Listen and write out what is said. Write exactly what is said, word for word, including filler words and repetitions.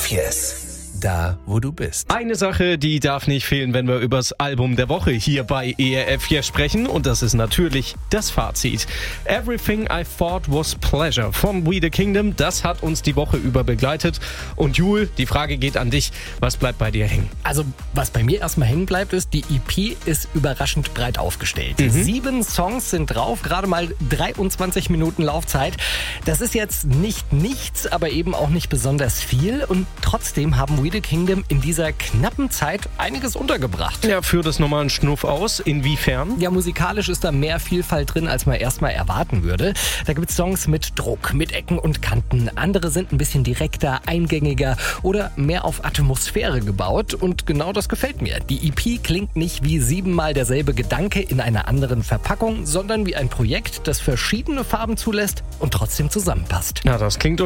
Yes. Da, wo du bist. Eine Sache, die darf nicht fehlen, wenn wir übers Album der Woche hier bei E R F hier sprechen. Und das ist natürlich das Fazit. Everything I Thought Was Pleasure von We The Kingdom. Das hat uns die Woche über begleitet. Und Jul, die Frage geht an dich. Was bleibt bei dir hängen? Also, was bei mir erstmal hängen bleibt, ist, die E P ist überraschend breit aufgestellt. Mhm. Sieben Songs sind drauf, gerade mal dreiundzwanzig Minuten Laufzeit. Das ist jetzt nicht nichts, aber eben auch nicht besonders viel. Und trotzdem haben We The Kingdom in dieser knappen Zeit einiges untergebracht. Ja, führ das nochmal einen Schnuff aus. Inwiefern? Ja, musikalisch ist da mehr Vielfalt drin, als man erstmal erwarten würde. Da gibt es Songs mit Druck, mit Ecken und Kanten. Andere sind ein bisschen direkter, eingängiger oder mehr auf Atmosphäre gebaut. Und genau das gefällt mir. Die E P klingt nicht wie siebenmal derselbe Gedanke in einer anderen Verpackung, sondern wie ein Projekt, das verschiedene Farben zulässt und trotzdem zusammenpasst. Ja, das klingt